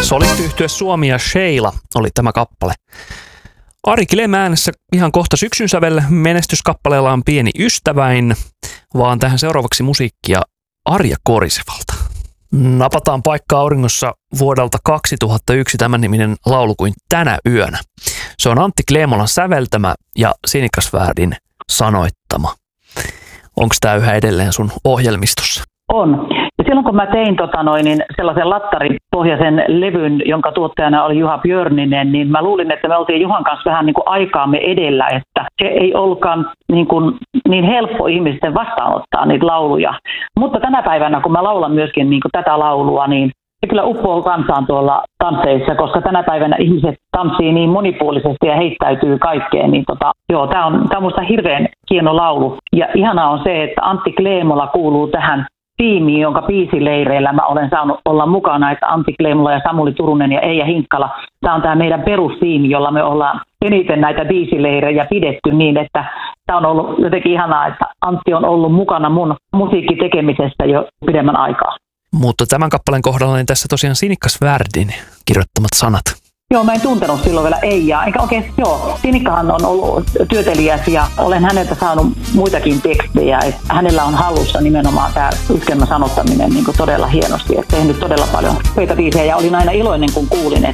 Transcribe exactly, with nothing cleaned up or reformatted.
Solistiyhtye Suomi ja Sheila oli tämä kappale. Ari Kilem äänessä ihan kohta syksyn sävellä. Menestyskappaleella on Pieni ystäväin, vaan tähän seuraavaksi musiikkia Arja Korisevalta. Napataan paikka auringossa vuodelta kaksituhattayksi tämän niminen laulu kuin Tänä yönä. Se on Antti Kleemolan säveltämä ja Sinikka-Svärdin sanoittama. Onko tämä yhä edelleen sun ohjelmistossa? On. Ja silloin kun mä tein tota noin, niin sellaisen lattaripohjaisen levyn, jonka tuottajana oli Juha Björninen, niin mä luulin, että me oltiin Juhan kanssa vähän niin kuin aikaamme edellä, että se ei ollutkaan niin, kuin, niin helppo ihmisten vastaanottaa niitä lauluja. Mutta tänä päivänä, kun mä laulan myöskin niin kuin tätä laulua, niin se kyllä uppoo kansaan tuolla tansseissa, koska tänä päivänä ihmiset tanssii niin monipuolisesti ja heittäytyy kaikkeen. Niin tota, joo, tää on, tää on musta hirveän hieno laulu. Ja ihanaa on se, että Antti Kleemola kuuluu tähän tiimiin, jonka biisileireillä mä olen saanut olla mukana, että Antti Kleemola ja Samuli Turunen ja Eija Hinkkala. Tämä on tämä meidän perustiimi, jolla me ollaan eniten näitä biisileirejä pidetty niin, että tämä on ollut jotenkin ihanaa, että Antti on ollut mukana mun musiikkitekemisessä jo pidemmän aikaa. Mutta tämän kappaleen kohdalla niin tässä tosiaan Sinikka-Svärdin kirjoittamat sanat. Joo, mä en tuntenut silloin vielä Eijaa. Enkä oikein, joo, Sinikkahan on ollut työtelijäs ja olen häneltä saanut muitakin tekstejä. Että hänellä on hallussa nimenomaan tämä yskelmä sanottaminen niin kuin todella hienosti. Että tehnyt todella paljon töitä biisejä ja olin aina iloinen, kun kuulin, että